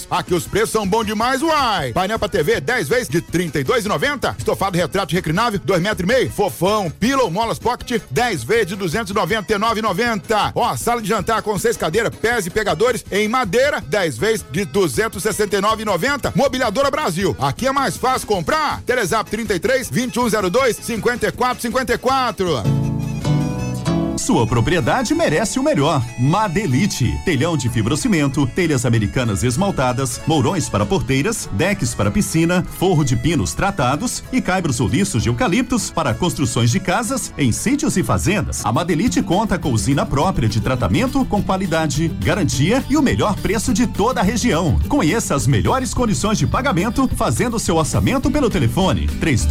Aqui os preços são bons demais, uai. Painel pra TV 10 vezes de R$ 32,90. Estofado retrato reclinável 2,5 metros. Fofão, pillow, molas pocket 10 vezes de R$ 299,90. Ó, sala de jantar com 6 cadeiras, pés e pegadores em madeira 10 vezes de R$ 269,90. Mobiliadora Brasil. Aqui é mais fácil comprar. Telezap 33 2102 5454. Sua propriedade merece o melhor. Madelite. Telhão de fibrocimento, telhas americanas esmaltadas, mourões para porteiras, decks para piscina, forro de pinos tratados e caibros ou liços de eucaliptos para construções de casas em sítios e fazendas. A Madelite conta com usina própria de tratamento com qualidade, garantia e o melhor preço de toda a região. Conheça as melhores condições de pagamento fazendo seu orçamento pelo telefone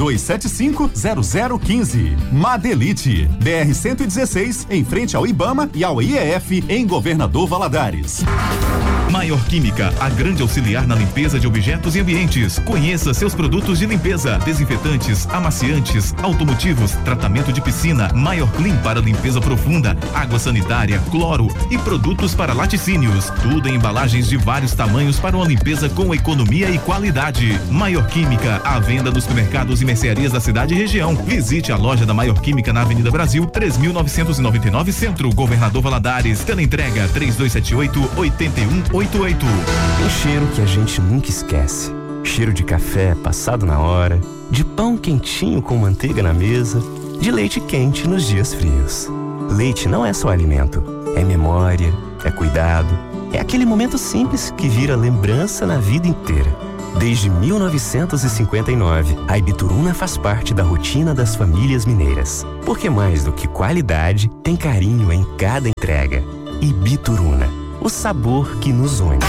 3275-0015. Madelite. BR 116 em frente ao IBAMA e ao IEF em Governador Valadares. Maior Química, a grande auxiliar na limpeza de objetos e ambientes. Conheça seus produtos de limpeza: desinfetantes, amaciantes, automotivos, tratamento de piscina, Maior Clean para limpeza profunda, água sanitária, cloro e produtos para laticínios. Tudo em embalagens de vários tamanhos para uma limpeza com economia e qualidade. Maior Química, à venda nos supermercados e mercearias da cidade e região. Visite a loja da Maior Química na Avenida Brasil, 3.999 Centro, Governador Valadares. Teleentrega 3278-8188. Tem cheiro que a gente nunca esquece. Cheiro de café passado na hora, de pão quentinho com manteiga na mesa, de leite quente nos dias frios. Leite não é só alimento, é memória, é cuidado, é aquele momento simples que vira lembrança na vida inteira. Desde 1959, a Ibituruna faz parte da rotina das famílias mineiras. Porque mais do que qualidade, tem carinho em cada entrega. Ibituruna, o sabor que nos une.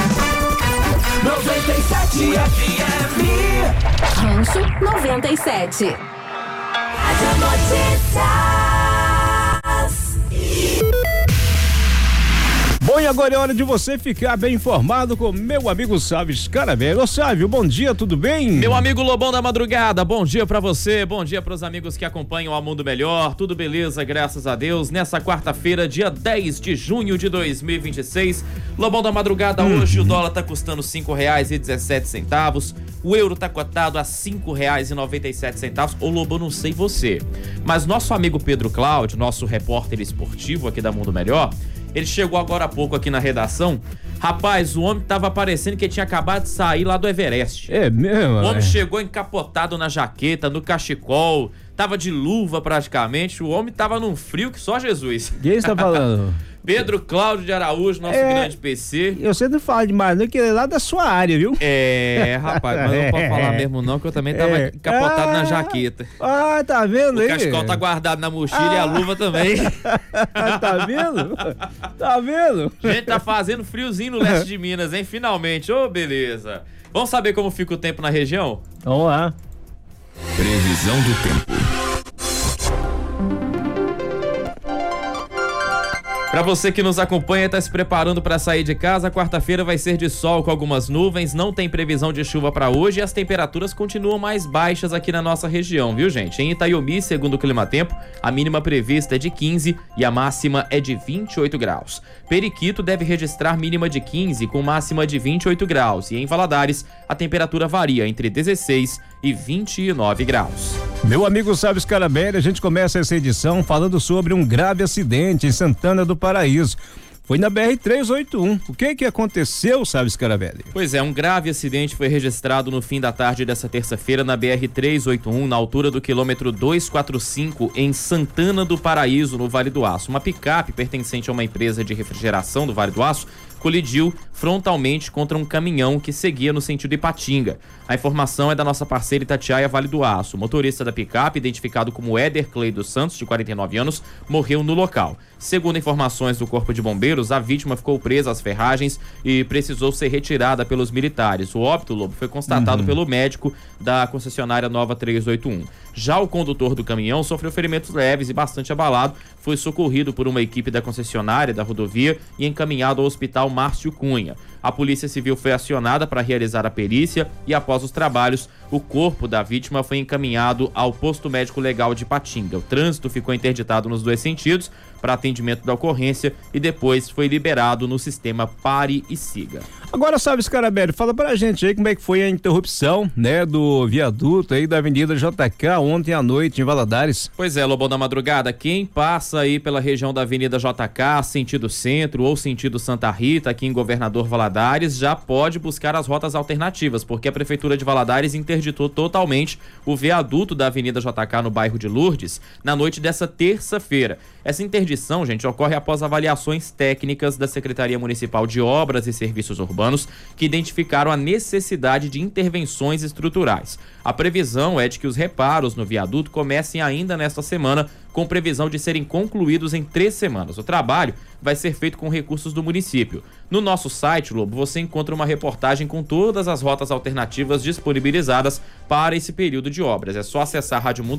97 FM. Rancho 97. Rádio Notícias. Bom, e agora é hora de você ficar bem informado com meu amigo Sávio Scarabelli. Ô Sávio, bom dia, tudo bem? Meu amigo Lobão da Madrugada, bom dia pra você, bom dia pros amigos que acompanham a Mundo Melhor, tudo beleza, graças a Deus. Nessa quarta-feira, dia 10 de junho de 2026, Lobão da Madrugada, hoje o dólar tá custando R$5,17, o euro tá cotado a R$5,97. Ô Lobão, não sei você, mas nosso amigo Pedro Cláudio, nosso repórter esportivo aqui da Mundo Melhor, ele chegou agora há pouco aqui na redação. Rapaz, o homem tava parecendo que tinha acabado de sair lá do Everest. É mesmo? O homem chegou encapotado na jaqueta, no cachecol, tava de luva praticamente. O homem tava num frio que só Jesus. Quem está falando? Pedro Cláudio de Araújo, nosso grande PC. Eu sempre falo demais, não, que ele é lá da sua área, viu? É, rapaz, mas não pode falar mesmo não, que eu também tava encapotado na jaqueta. Ah, tá vendo aí? O cachecol tá guardado na mochila e a luva também. Tá vendo? Tá vendo? Gente, tá fazendo friozinho no leste de Minas, hein? Finalmente, ô, beleza. Vamos saber como fica o tempo na região? Vamos lá. Previsão do tempo. Para você que nos acompanha e está se preparando para sair de casa, quarta-feira vai ser de sol com algumas nuvens, não tem previsão de chuva para hoje e as temperaturas continuam mais baixas aqui na nossa região, viu, gente? Em Itaiomi, segundo o Climatempo, a mínima prevista é de 15 e a máxima é de 28 graus. Periquito deve registrar mínima de 15 com máxima de 28 graus e em Valadares a temperatura varia entre 16 e 29 graus. Meu amigo Sávio Scarabelli, a gente começa essa edição falando sobre um grave acidente em Santana do Paraíso. Foi na BR-381. O que aconteceu, Sávio Scarabelli? Pois é, um grave acidente foi registrado no fim da tarde dessa terça-feira na BR-381, na altura do quilômetro 245, em Santana do Paraíso, no Vale do Aço. Uma picape pertencente a uma empresa de refrigeração do Vale do Aço colidiu frontalmente contra um caminhão que seguia no sentido Ipatinga. A informação é da nossa parceira Itatiaia Vale do Aço. O motorista da picape, identificado como Éder Clay dos Santos, de 49 anos, morreu no local. Segundo informações do Corpo de Bombeiros, a vítima ficou presa às ferragens e precisou ser retirada pelos militares. O óbito, Lobo, foi constatado pelo médico da concessionária Nova 381. Já o condutor do caminhão sofreu ferimentos leves e bastante abalado, foi socorrido por uma equipe da concessionária da rodovia e encaminhado ao Hospital Márcio Cunha. A Polícia Civil foi acionada para realizar a perícia e, após os trabalhos, o corpo da vítima foi encaminhado ao posto médico legal de Patinga. O trânsito ficou interditado nos 2 sentidos para atendimento da ocorrência e depois foi liberado no sistema Pare e Siga. Agora, sabe, Scarabelli, fala pra gente aí como é que foi a interrupção, né, do viaduto aí da Avenida JK ontem à noite em Valadares. Pois é, Lobão da Madrugada, quem passa aí pela região da Avenida JK, sentido centro ou sentido Santa Rita, aqui em Governador Valadares, já pode buscar as rotas alternativas, porque a Prefeitura de Valadares interditou totalmente o viaduto da Avenida JK no bairro de Lourdes na noite dessa terça-feira. Essa interdição, gente, ocorre após avaliações técnicas da Secretaria Municipal de Obras e Serviços Urbanos, que identificaram a necessidade de intervenções estruturais. A previsão é de que os reparos no viaduto comecem ainda nesta semana, com previsão de serem concluídos em 3 semanas. O trabalho vai ser feito com recursos do município. No nosso site, Lobo, você encontra uma reportagem com todas as rotas alternativas disponibilizadas para esse período de obras. É só acessar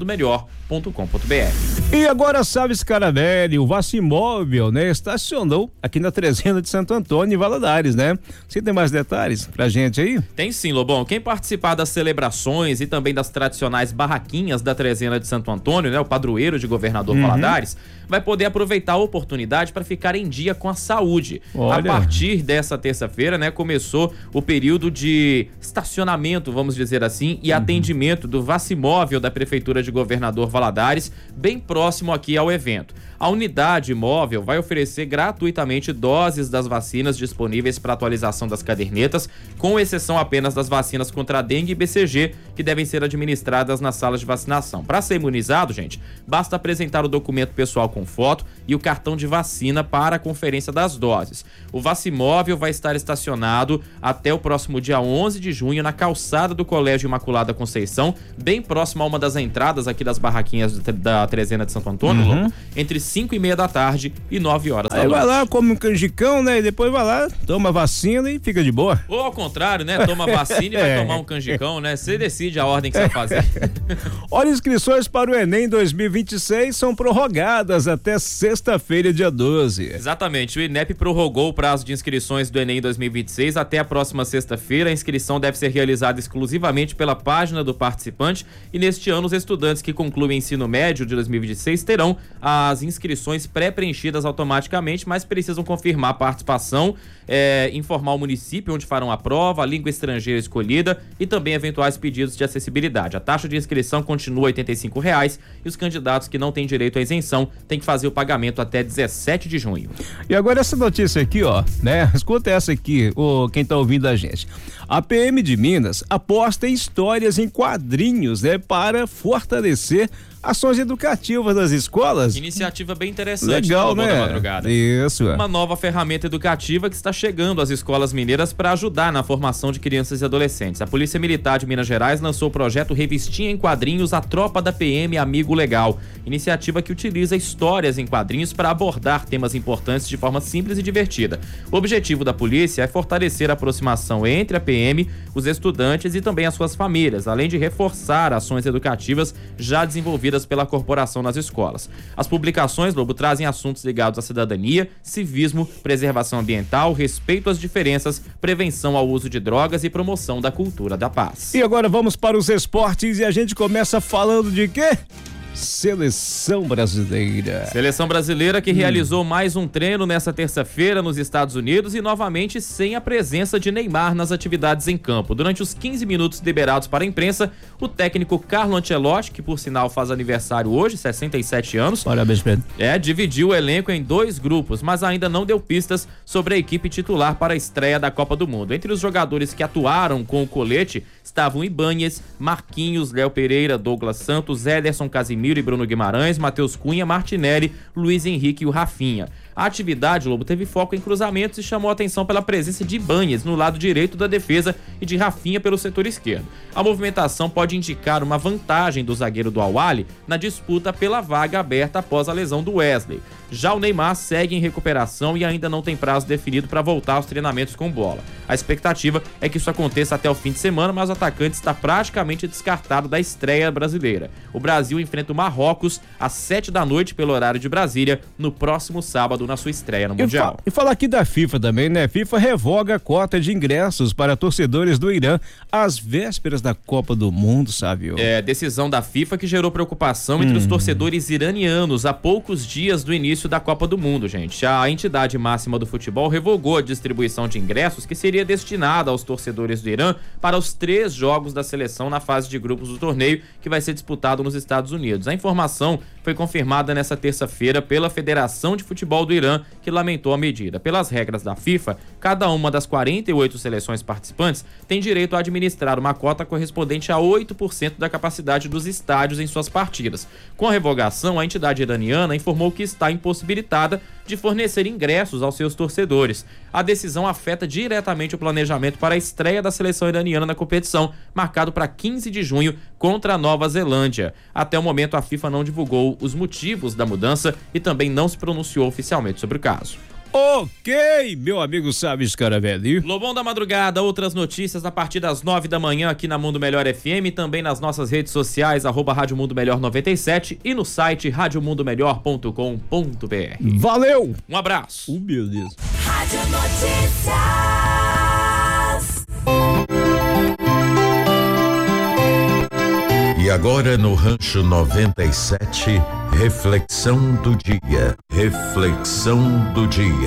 radiomundomelhor.com.br. E agora, sabe, Scarabelli, o Vacimóvel, né, estacionou aqui na Trezena de Santo Antônio, em Valadares, né? Você tem mais detalhes pra gente aí? Tem sim, Lobão. Quem participar das celebrações e também das tradicionais barraquinhas da Trezena de Santo Antônio, né, o padroeiro de Governador Valadares, vai poder aproveitar a oportunidade para ficar em dia com a saúde. Olha. A partir dessa terça-feira, né, começou o período de estacionamento, vamos dizer assim, e atendimento do Vacimóvel da Prefeitura de Governador Valadares, bem próximo aqui ao evento. A unidade móvel vai oferecer gratuitamente doses das vacinas disponíveis para atualização das cadernetas, com exceção apenas das vacinas contra a dengue e BCG, que devem ser administradas nas salas de vacinação. Para ser imunizado, gente, basta apresentar o documento pessoal com foto e o cartão de vacina para a conferência das doses. O Vacimóvel vai estar estacionado até o próximo dia 11 de junho na calçada do Colégio Imaculada Conceição, bem próximo a uma das entradas aqui das barraquinhas da Trezena de Santo Antônio, entre 5h30 da tarde e 9 horas da noite. Aí vai lá, come um canjicão, né? E depois vai lá, toma vacina e fica de boa. Ou ao contrário, né? Toma vacina e vai tomar um canjicão, né? Você decide a ordem que você vai fazer. Olha, inscrições para o Enem 2026 são prorrogadas até sexta-feira, dia 12. Exatamente. O INEP prorrogou o prazo de inscrições do Enem 2026 até a próxima sexta-feira. A inscrição deve ser realizada exclusivamente pela página do participante e neste ano os estudantes que concluem ensino médio de 2026 terão as inscrições pré-preenchidas automaticamente, mas precisam confirmar a participação, informar o município onde farão a prova, a língua estrangeira escolhida e também eventuais pedidos de acessibilidade. A taxa de inscrição continua R$ 85,00 e os candidatos que não têm direito à isenção têm que fazer o pagamento até 17 de junho. E agora essa notícia aqui, ó, né? Escuta essa aqui, quem tá ouvindo a gente. A PM de Minas aposta em histórias em quadrinhos, né, para fortalecer ações educativas das escolas. Iniciativa bem interessante. Legal, né? Da madrugada. Isso. Uma nova ferramenta educativa que está chegando às escolas mineiras para ajudar na formação de crianças e adolescentes. A Polícia Militar de Minas Gerais lançou o projeto Revistinha em Quadrinhos, a Tropa da PM Amigo Legal. Iniciativa que utiliza histórias em quadrinhos para abordar temas importantes de forma simples e divertida. O objetivo da polícia é fortalecer a aproximação entre a PM, os estudantes e também as suas famílias, além de reforçar ações educativas já desenvolvidas pela corporação nas escolas. As publicações, Lobo, trazem assuntos ligados à cidadania, civismo, preservação ambiental, respeito às diferenças, prevenção ao uso de drogas e promoção da cultura da paz. E agora vamos para os esportes e a gente começa falando de quê? Seleção brasileira. Seleção brasileira que realizou mais um treino nessa terça-feira nos Estados Unidos e novamente sem a presença de Neymar nas atividades em campo. Durante os 15 minutos liberados para a imprensa, o técnico Carlo Ancelotti, que por sinal faz aniversário hoje, 67 anos. Parabéns, Pedro. Dividiu o elenco em 2 grupos, mas ainda não deu pistas sobre a equipe titular para a estreia da Copa do Mundo. Entre os jogadores que atuaram com o colete estavam Ibáñez, Marquinhos, Léo Pereira, Douglas Santos, Ederson, Casimiro e Bruno Guimarães, Matheus Cunha, Martinelli, Luiz Henrique e o Rafinha. A atividade, Lobo, teve foco em cruzamentos e chamou a atenção pela presença de Ibáñez no lado direito da defesa e de Rafinha pelo setor esquerdo. A movimentação pode indicar uma vantagem do zagueiro do Al-Ahly na disputa pela vaga aberta após a lesão do Wesley. Já o Neymar segue em recuperação e ainda não tem prazo definido para voltar aos treinamentos com bola. A expectativa é que isso aconteça até o fim de semana, mas o atacante está praticamente descartado da estreia brasileira. O Brasil enfrenta o Marrocos às 7 da noite pelo horário de Brasília no próximo sábado, sábado na sua estreia no Mundial. E falar aqui da FIFA também, né? FIFA revoga a cota de ingressos para torcedores do Irã às vésperas da Copa do Mundo, sabe? Decisão da FIFA que gerou preocupação entre os torcedores iranianos há poucos dias do início da Copa do Mundo, gente. A entidade máxima do futebol revogou a distribuição de ingressos que seria destinada aos torcedores do Irã para os 3 jogos da seleção na fase de grupos do torneio que vai ser disputado nos Estados Unidos. A informação foi confirmada nessa terça-feira pela Federação de Futebol do Irã, que lamentou a medida. Pelas regras da FIFA, cada uma das 48 seleções participantes tem direito a administrar uma cota correspondente a 8% da capacidade dos estádios em suas partidas. Com a revogação, a entidade iraniana informou que está impossibilitada de fornecer ingressos aos seus torcedores. A decisão afeta diretamente o planejamento para a estreia da seleção iraniana na competição, marcado para 15 de junho contra a Nova Zelândia. Até o momento, a FIFA não divulgou os motivos da mudança e também não se pronunciou oficialmente sobre o caso. Ok, meu amigo Sábio Scaravelli. Lobão da Madrugada, outras notícias a partir das 9 da manhã aqui na Mundo Melhor FM, também nas nossas redes sociais, @Rádio Mundo Melhor 97 e no site radiomundomelhor.com.br. Valeu! Um abraço. Meu Deus. Rádio Notícias. E agora no Rancho 97, reflexão do dia. Reflexão do dia.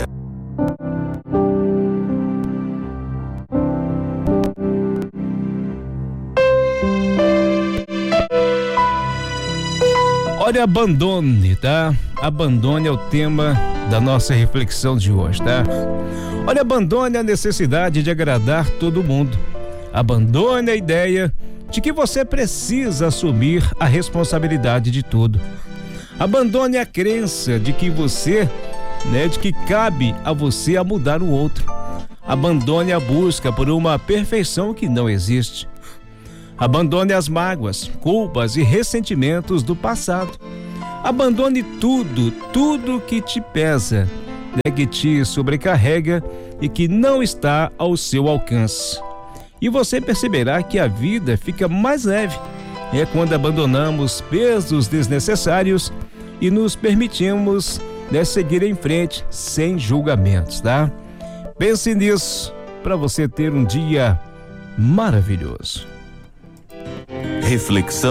Olha, abandone, tá? Abandone é o tema da nossa reflexão de hoje, tá? Olha, abandone a necessidade de agradar todo mundo. Abandone a ideia de que você precisa assumir a responsabilidade de tudo. Abandone a crença de que de que cabe a você a mudar o outro. Abandone a busca por uma perfeição que não existe. Abandone as mágoas, culpas e ressentimentos do passado. Abandone tudo que te pesa, que te sobrecarrega e que não está ao seu alcance. E você perceberá que a vida fica mais leve. É quando abandonamos pesos desnecessários e nos permitimos seguir em frente sem julgamentos, tá? Pense nisso para você ter um dia maravilhoso. Reflexão